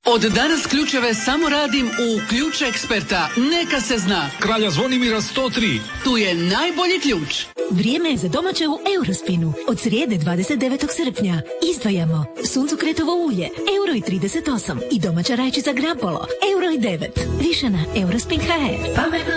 Od danas ključeve samo radim u Ključ Eksperta. Neka se zna. Kralja Zvonimira 103. Tu je najbolji ključ. Vrijeme je za domaće u Eurospinu. Od srijede 29. srpnja izdvajamo suncokretovo ulje €1,38 i domaća rajčica Grappolo €1,9. Više na Eurospin.hr.